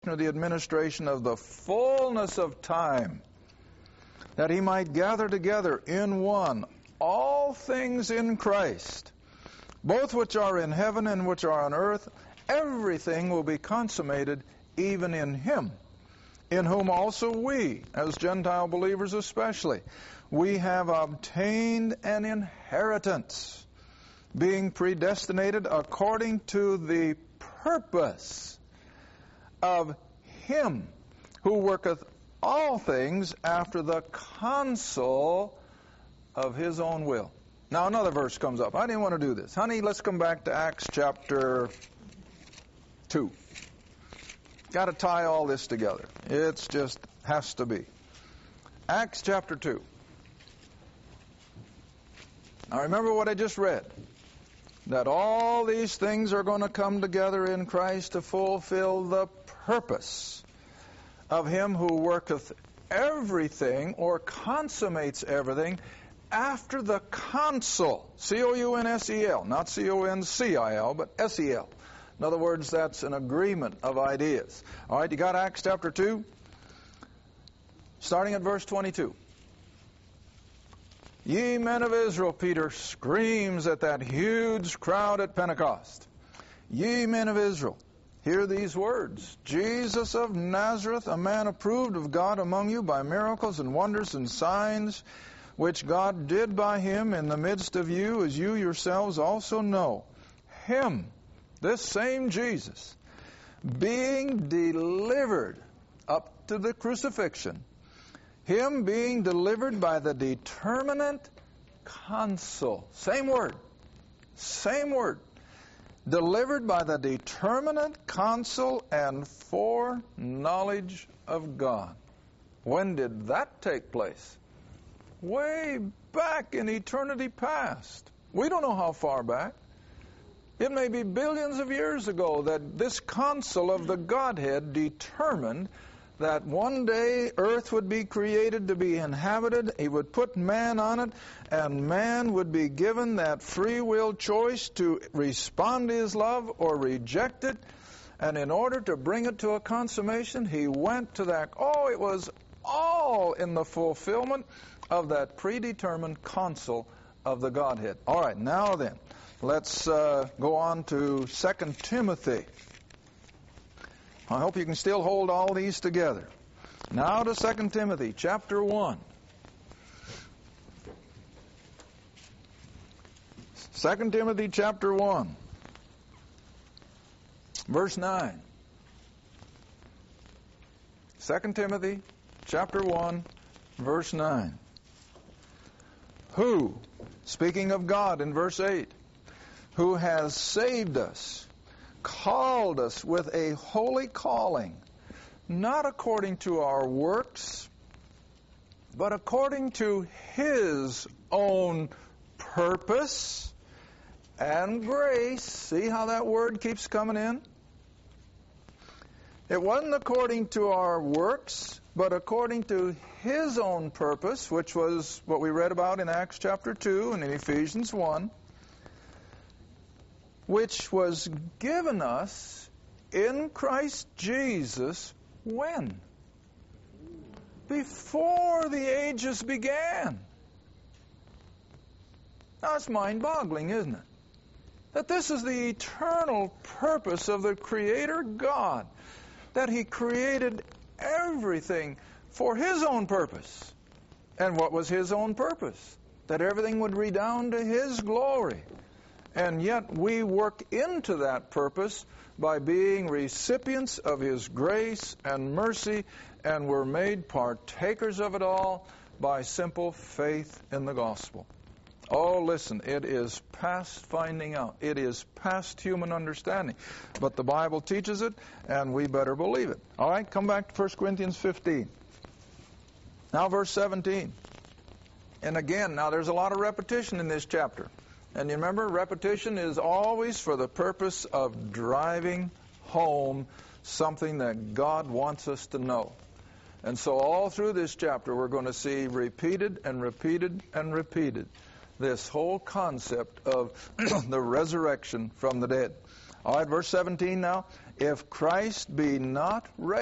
or the administration of the fullness of time, that he might gather together in one all things in Christ, both which are in heaven and which are on earth. Everything will be consummated even in him, in whom also we, as Gentile believers especially, we have obtained an inheritance, being predestinated according to the purpose of him who worketh all things after the counsel of his own will. Now another verse comes up. I didn't want to do this. Honey, let's come back to Acts chapter 2. Got to tie all this together. It's just has to be. Acts chapter 2. Now remember what I just read. That all these things are going to come together in Christ to fulfill the purpose of him who worketh everything or consummates everything after the counsel. C-O-U-N-S-E-L. Not C-O-N-C-I-L, but S-E-L. In other words, that's an agreement of ideas. All right, you got Acts chapter 2? Starting at verse 22. Ye men of Israel, Peter screams at that huge crowd at Pentecost. Ye men of Israel, hear these words. Jesus of Nazareth, a man approved of God among you by miracles and wonders and signs, which God did by him in the midst of you, as you yourselves also know. Him, this same Jesus, being delivered up to the crucifixion, him being delivered by the determinate counsel. Same word. Same word. Delivered by the determinate counsel and foreknowledge of God. When did that take place? Way back in eternity past. We don't know how far back. It may be billions of years ago that this counsel of the Godhead determined that one day earth would be created to be inhabited. He would put man on it, and man would be given that free will choice to respond to his love or reject it. And in order to bring it to a consummation, he went to that. Oh, it was all in the fulfillment of that predetermined counsel of the Godhead. All right, now then, let's go on to 2 Timothy. I hope you can still hold all these together. Now to 2 Timothy chapter 1. 2 Timothy chapter 1, verse 9. 2 Timothy chapter 1, verse 9. Who, speaking of God in verse 8, who has saved us, called us with a holy calling, not according to our works, but according to his own purpose and grace. See how that word keeps coming in? It wasn't according to our works, but according to his own purpose, which was what we read about in Acts chapter 2 and in Ephesians 1, which was given us in Christ Jesus when? Before the ages began. Now it's mind-boggling, isn't it? That this is the eternal purpose of the Creator God, that He created everything for His own purpose. And what was His own purpose? That everything would redound to His glory. And yet we work into that purpose by being recipients of His grace and mercy, and we're made partakers of it all by simple faith in the gospel. Oh, listen, it is past finding out. It is past human understanding. But the Bible teaches it, and we better believe it. All right, come back to 1 Corinthians 15. Now verse 17. And again, now there's a lot of repetition in this chapter. And you remember, repetition is always for the purpose of driving home something that God wants us to know. And so all through this chapter we're going to see repeated and repeated and repeated this whole concept of the resurrection from the dead. All right, verse 17 now. if Christ be not raised